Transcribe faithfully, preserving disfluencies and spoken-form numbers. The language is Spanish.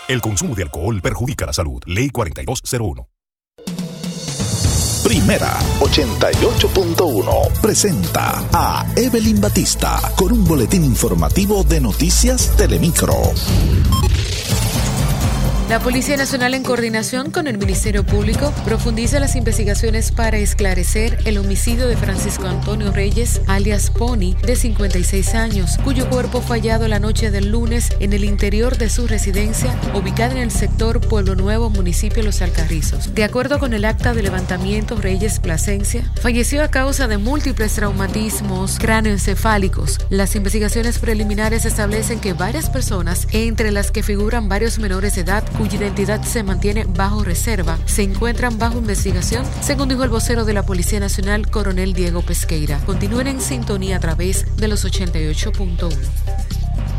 El consumo de alcohol perjudica la salud. Ley cuarenta y dos cero uno. Primera ochenta y ocho punto uno presenta a Evelyn Batista con un boletín informativo de Noticias Telemicro. La Policía Nacional, en coordinación con el Ministerio Público, profundiza las investigaciones para esclarecer el homicidio de Francisco Antonio Reyes, alias Pony, de cincuenta y seis años, cuyo cuerpo fue hallado la noche del lunes en el interior de su residencia, ubicada en el sector Pueblo Nuevo, municipio Los Alcarrizos. De acuerdo con el acta de levantamiento, Reyes Plasencia falleció a causa de múltiples traumatismos cráneoencefálicos. Las investigaciones preliminares establecen que varias personas, entre las que figuran varios menores de edad, cuya identidad se mantiene bajo reserva, se encuentran bajo investigación, según dijo el vocero de la Policía Nacional, coronel Diego Pesqueira. Continúen en sintonía a través de los ochenta y ocho punto uno.